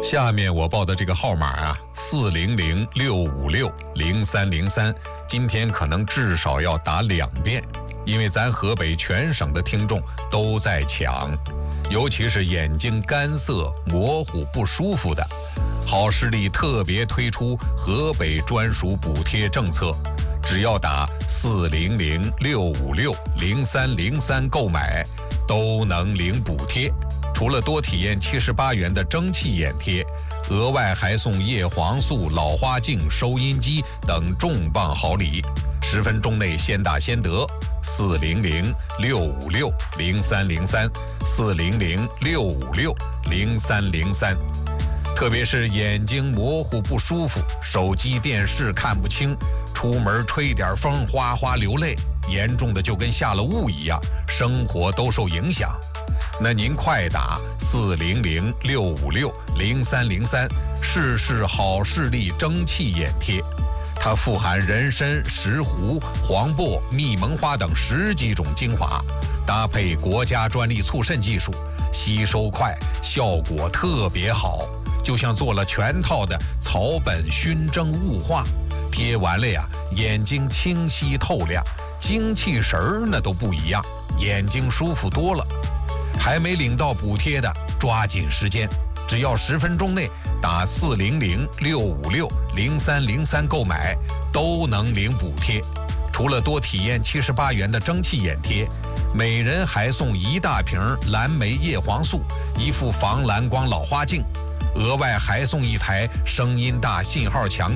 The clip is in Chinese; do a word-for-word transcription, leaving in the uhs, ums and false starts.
下面我报的这个号码啊，四零零六五六零三零三，今天可能至少要打两遍，因为咱河北全省的听众都在抢，尤其是眼睛干涩、模糊、不舒服的，好视力特别推出河北专属补贴政策，只要打四零零六五六零三零三购买，都能领补贴。除了多体验七十八元的蒸汽眼贴，额外还送叶黄素、老花镜、收音机等重磅好礼。十分钟内先打先得，四零零六五六零三零三，四零零六五六零三零三。特别是眼睛模糊不舒服，手机电视看不清，出门吹点风哗哗流泪，严重的就跟下了雾一样，生活都受影响。那您快打四零零六五六零三零三，试试好视力蒸汽眼贴。它富含人参、石斛、黄柏、蜜蒙花等十几种精华，搭配国家专利促渗技术，吸收快，效果特别好，就像做了全套的草本熏蒸雾化。贴完了呀，眼睛清晰透亮，精气神儿那都不一样，眼睛舒服多了。还没领到补贴的，抓紧时间，只要十分钟内打四零零六五六零三零三购买，都能领补贴。除了多体验七十八元的蒸汽眼贴，每人还送一大瓶蓝莓叶黄素，一副防蓝光老花镜，额外还送一台声音大、信号强